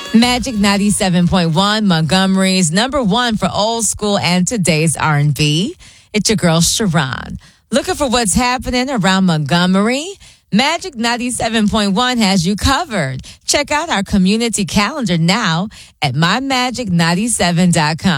Magic 97.1, Montgomery's number one for old school and today's R&B. It's your girl, Sharon. Looking for what's happening around Montgomery? Magic 97.1 has you covered. Check out our community calendar now at mymagic97.com.